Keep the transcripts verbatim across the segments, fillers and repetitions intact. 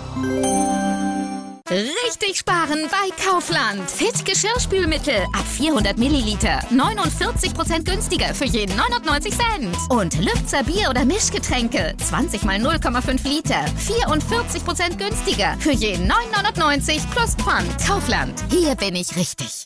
Richtig sparen bei Kaufland. Fit Geschirrspülmittel ab vierhundert Milliliter. neunundvierzig Prozent günstiger für jeden neunundneunzig Cent. Und Lübzer Bier- oder Mischgetränke. zwanzig mal null Komma fünf Liter. vierundvierzig Prozent günstiger für jeden neun neunundneunzig plus Pfand. Kaufland. Hier bin ich richtig.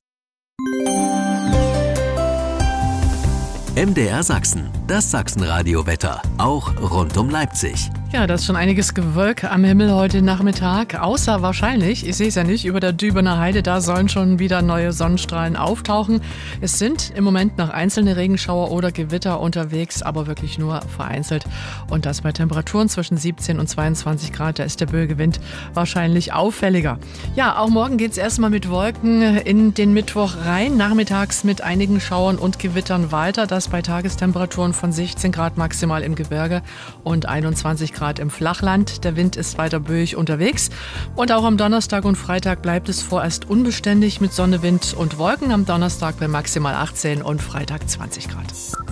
M D R Sachsen, das Sachsenradio-Wetter, auch rund um Leipzig. Ja, da ist schon einiges Gewölk am Himmel heute Nachmittag, außer wahrscheinlich, ich sehe es ja nicht, über der Dübener Heide, da sollen schon wieder neue Sonnenstrahlen auftauchen. Es sind im Moment noch einzelne Regenschauer oder Gewitter unterwegs, aber wirklich nur vereinzelt. Und das bei Temperaturen zwischen siebzehn und zweiundzwanzig Grad, da ist der Bögewind wahrscheinlich auffälliger. Ja, auch morgen geht es erstmal mit Wolken in den Mittwoch rein, nachmittags mit einigen Schauern und Gewittern weiter. Das bei Tagestemperaturen von sechzehn Grad maximal im Gebirge und einundzwanzig Grad im Flachland. Der Wind ist weiter böig unterwegs. Und auch am Donnerstag und Freitag bleibt es vorerst unbeständig mit Sonne, Wind und Wolken. Am Donnerstag bei maximal achtzehn und Freitag zwanzig Grad.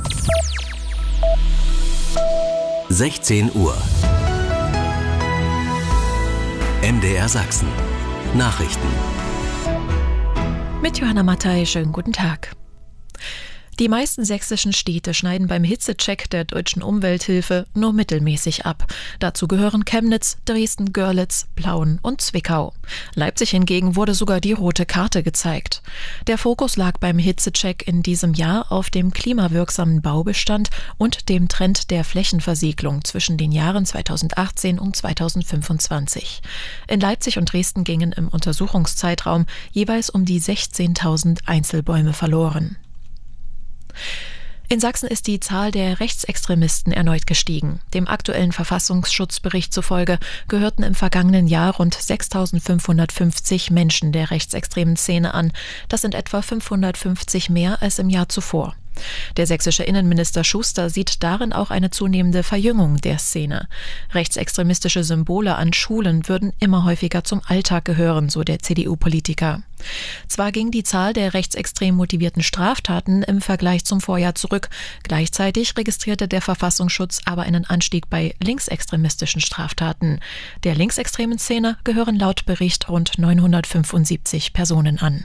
sechzehn Uhr. M D R Sachsen. Nachrichten. Mit Johanna Mattei, schönen guten Tag. Die meisten sächsischen Städte schneiden beim Hitzecheck der Deutschen Umwelthilfe nur mittelmäßig ab. Dazu gehören Chemnitz, Dresden, Görlitz, Plauen und Zwickau. Leipzig hingegen wurde sogar die rote Karte gezeigt. Der Fokus lag beim Hitzecheck in diesem Jahr auf dem klimawirksamen Baubestand und dem Trend der Flächenversiegelung zwischen den Jahren zweitausendachtzehn und zweitausendfünfundzwanzig. In Leipzig und Dresden gingen im Untersuchungszeitraum jeweils um die sechzehntausend Einzelbäume verloren. In Sachsen ist die Zahl der Rechtsextremisten erneut gestiegen. Dem aktuellen Verfassungsschutzbericht zufolge gehörten im vergangenen Jahr rund sechstausendfünfhundertfünfzig Menschen der rechtsextremen Szene an. Das sind etwa fünfhundertfünfzig mehr als im Jahr zuvor. Der sächsische Innenminister Schuster sieht darin auch eine zunehmende Verjüngung der Szene. Rechtsextremistische Symbole an Schulen würden immer häufiger zum Alltag gehören, so der C D U-Politiker. Zwar ging die Zahl der rechtsextrem motivierten Straftaten im Vergleich zum Vorjahr zurück, gleichzeitig registrierte der Verfassungsschutz aber einen Anstieg bei linksextremistischen Straftaten. Der linksextremen Szene gehören laut Bericht rund neunhundertfünfundsiebzig Personen an.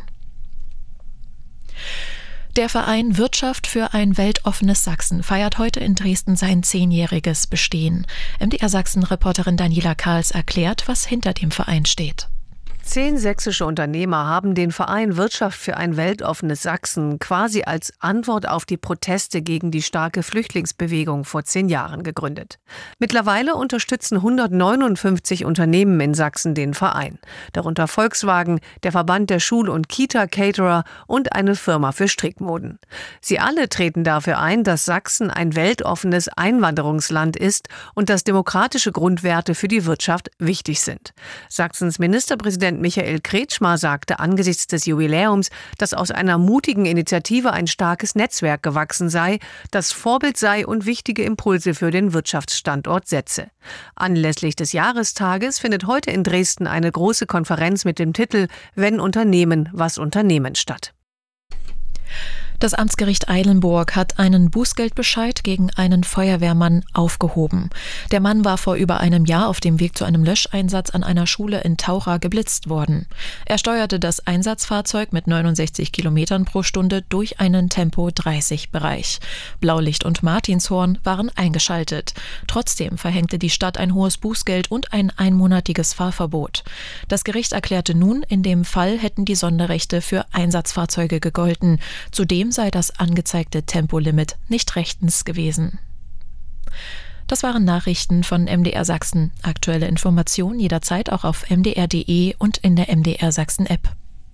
Der Verein Wirtschaft für ein weltoffenes Sachsen feiert heute in Dresden sein zehnjähriges Bestehen. M D R Sachsen-Reporterin Daniela Karls erklärt, was hinter dem Verein steht. Zehn sächsische Unternehmer haben den Verein Wirtschaft für ein weltoffenes Sachsen quasi als Antwort auf die Proteste gegen die starke Flüchtlingsbewegung vor zehn Jahren gegründet. Mittlerweile unterstützen hundertneunundfünfzig Unternehmen in Sachsen den Verein. Darunter Volkswagen, der Verband der Schul- und Kita-Caterer und eine Firma für Strickmoden. Sie alle treten dafür ein, dass Sachsen ein weltoffenes Einwanderungsland ist und dass demokratische Grundwerte für die Wirtschaft wichtig sind. Sachsens Ministerpräsident Michael Kretschmer sagte angesichts des Jubiläums, dass aus einer mutigen Initiative ein starkes Netzwerk gewachsen sei, das Vorbild sei und wichtige Impulse für den Wirtschaftsstandort setze. Anlässlich des Jahrestages findet heute in Dresden eine große Konferenz mit dem Titel »Wenn Unternehmen, was Unternehmen« statt. Das Amtsgericht Eilenburg hat einen Bußgeldbescheid gegen einen Feuerwehrmann aufgehoben. Der Mann war vor über einem Jahr auf dem Weg zu einem Löscheinsatz an einer Schule in Taucha geblitzt worden. Er steuerte das Einsatzfahrzeug mit neunundsechzig Kilometern pro Stunde durch einen Tempo dreißig Bereich. Blaulicht und Martinshorn waren eingeschaltet. Trotzdem verhängte die Stadt ein hohes Bußgeld und ein einmonatiges Fahrverbot. Das Gericht erklärte nun, in dem Fall hätten die Sonderrechte für Einsatzfahrzeuge gegolten. Zudem sei das angezeigte Tempolimit nicht rechtens gewesen. Das waren Nachrichten von M D R Sachsen. Aktuelle Informationen jederzeit auch auf m d r punkt d e und in der M D R Sachsen App.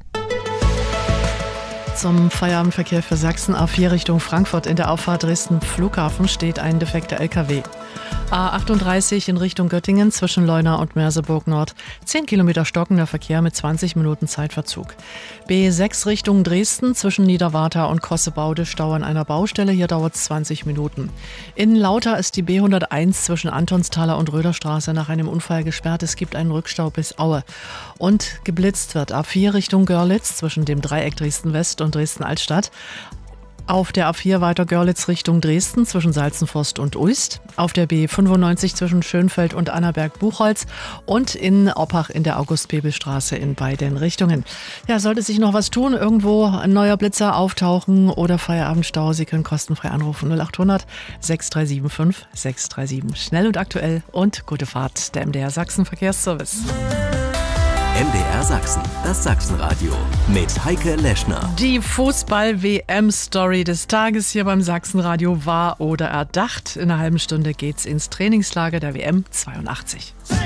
Zum Feierabendverkehr für Sachsen A vier Richtung Frankfurt in der Auffahrt Dresden Flughafen steht ein defekter L K W. A achtunddreißig in Richtung Göttingen zwischen Leuna und Merseburg Nord. zehn Kilometer stockender Verkehr mit zwanzig Minuten Zeitverzug. B sechs Richtung Dresden zwischen Niederwarta und Kossebaude Stau an einer Baustelle. Hier dauert es zwanzig Minuten. In Lauter ist die B hunderteins zwischen Antonsthaler und Röderstraße nach einem Unfall gesperrt. Es gibt einen Rückstau bis Aue. Und geblitzt wird A vier Richtung Görlitz zwischen dem Dreieck Dresden West und Dresden Altstadt. Auf der A vier weiter Görlitz Richtung Dresden zwischen Salzenforst und Uist. Auf der B fünfundneunzig zwischen Schönfeld und Annaberg-Buchholz. Und in Oppach in der August-Bebel-Straße in beiden Richtungen. Ja, sollte sich noch was tun, irgendwo ein neuer Blitzer auftauchen oder Feierabendstau, Sie können kostenfrei anrufen null acht hundert sechs drei sieben fünf sechs drei sieben. Schnell und aktuell und gute Fahrt, der M D R Sachsen Verkehrsservice. M D R Sachsen, das Sachsenradio mit Heike Leschner. Die Fußball-W M-Story des Tages hier beim Sachsenradio war oder erdacht. In einer halben Stunde geht's ins Trainingslager der W M zweiundachtzig.